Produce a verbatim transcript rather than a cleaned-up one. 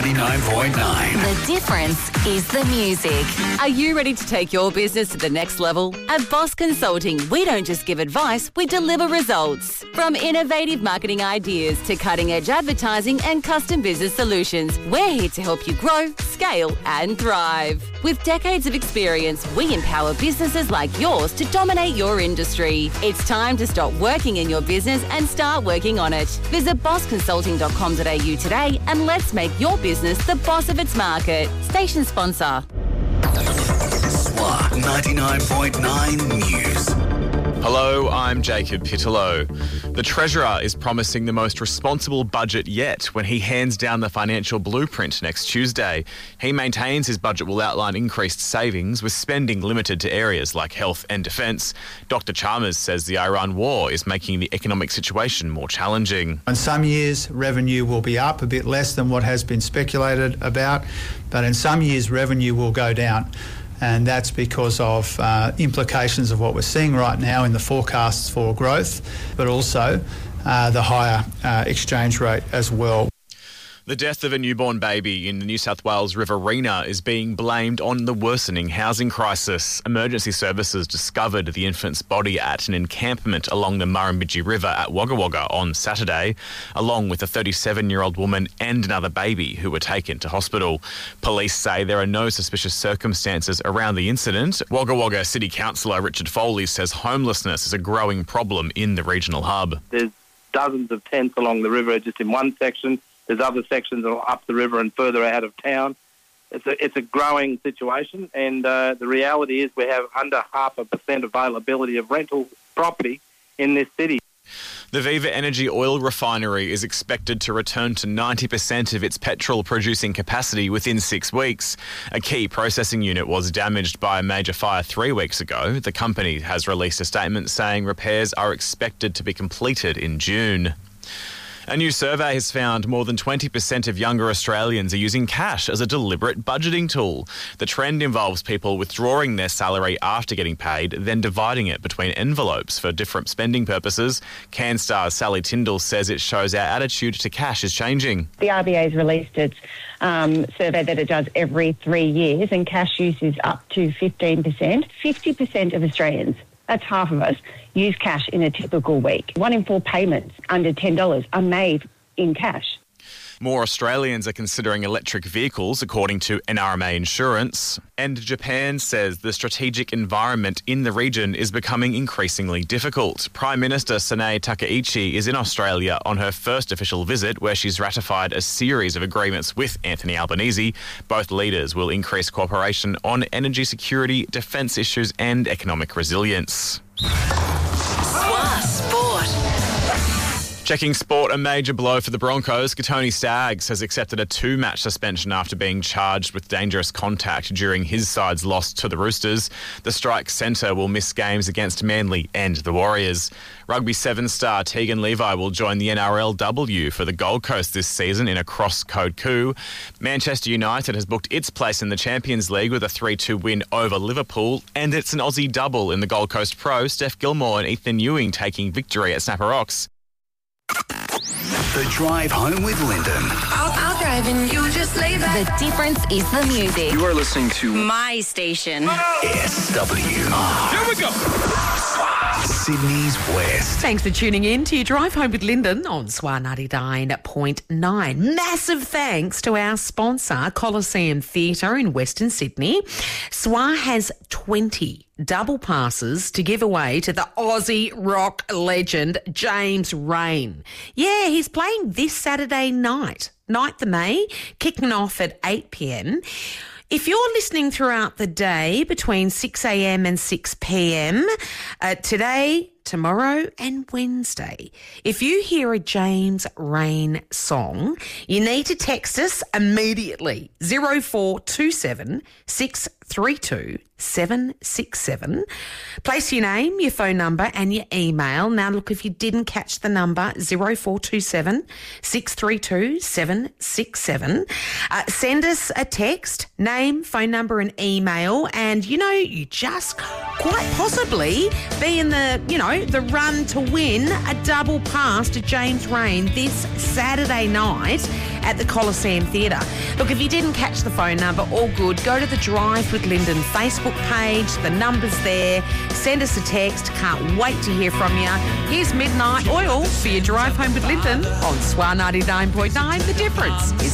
ninety-nine point nine. The difference is the music. Are you ready to take your business to the next level? At Boss Consulting, we don't just give advice, we deliver results. From innovative marketing ideas to cutting-edge advertising and custom business solutions, we're here to help you grow, scale and thrive. With decades of experience, we empower businesses like yours to dominate your industry. It's time to stop working in your business and start working on it. Visit boss consulting dot com dot a u today and let's make your business the boss of its market. Station sponsor. S W A ninety-nine point nine News. Hello, I'm Jacob Pittello. The Treasurer is promising the most responsible budget yet when he hands down the financial blueprint next Tuesday. He maintains his budget will outline increased savings with spending limited to areas like health and defence. Doctor Chalmers says the Iran war is making the economic situation more challenging. In some years, revenue will be up a bit less than what has been speculated about, but in some years, revenue will go down. And that's because of uh, implications of what we're seeing right now in the forecasts for growth, but also uh, the higher uh, exchange rate as well. The death of a newborn baby in the New South Wales Riverina is being blamed on the worsening housing crisis. Emergency services discovered the infant's body at an encampment along the Murrumbidgee River at Wagga Wagga on Saturday, along with a thirty-seven-year-old woman and another baby who were taken to hospital. Police say there are no suspicious circumstances around the incident. Wagga Wagga City Councillor Richard Foley says homelessness is a growing problem in the regional hub. There's dozens of tents along the river just in one section. There's other sections up the river and further out of town. It's a, it's a growing situation, and uh, the reality is we have under half a percent availability of rental property in this city. The Viva Energy oil refinery is expected to return to ninety percent of its petrol-producing capacity within six weeks. A key processing unit was damaged by a major fire three weeks ago. The company has released a statement saying repairs are expected to be completed in June. A new survey has found more than twenty percent of younger Australians are using cash as a deliberate budgeting tool. The trend involves people withdrawing their salary after getting paid, then dividing it between envelopes for different spending purposes. CanStar's Sally Tyndall says it shows our attitude to cash is changing. The R B A has released its um, survey that it does every three years, and cash use is up to fifteen percent. fifty percent of Australians, that's half of us, use cash in a typical week. One in four payments under ten dollars are made in cash. More Australians are considering electric vehicles, according to N R M A Insurance. And Japan says the strategic environment in the region is becoming increasingly difficult. Prime Minister Sanae Takaichi is in Australia on her first official visit, where she's ratified a series of agreements with Anthony Albanese. Both leaders will increase cooperation on energy security, defence issues and economic resilience. S W A Sport. Checking sport, a major blow for the Broncos. Katoni Staggs has accepted a two-match suspension after being charged with dangerous contact during his side's loss to the Roosters. The strike centre will miss games against Manly and the Warriors. Rugby Seven star Tegan Levi will join the N R L W for the Gold Coast this season in a cross-code coup. Manchester United has booked its place in the Champions League with a three two win over Liverpool, and it's an Aussie double in the Gold Coast Pro, Steph Gilmore and Ethan Ewing taking victory at Snapper Rocks. The Drive Home with Lyndon. I'll, I'll drive and you just lay back. The difference is the music. You are listening to My station. S W R. Here we go. Sydney's West. Thanks for tuning in to your Drive Home with Lyndon on S W A ninety-nine point nine. Massive thanks to our sponsor, Coliseum Theatre in Western Sydney. S W A has twenty double passes to give away to the Aussie rock legend James Rain. Yeah, he's playing this Saturday night, ninth of May, kicking off at eight p.m. If you're listening throughout the day between six a.m. and six p.m, uh, today, tomorrow and Wednesday, if you hear a James Rain song, you need to text us immediately, zero four two seven six three two seven six seven. Place your name, your phone number and your email. Now, look, if you didn't catch the number, zero four two seven six three two seven six seven. Uh, send us a text, name, phone number and email, and, you know, you just quite possibly be in the, you know, the run to win a double pass to James Rain this Saturday night at the Coliseum Theatre. Look, if you didn't catch the phone number, all good. Go to the Drive with Lyndon Facebook page. The number's there. Send us a text. Can't wait to hear from you. Here's Midnight Oil for your Drive Home with Lyndon on S W A ninety-nine point nine. The difference is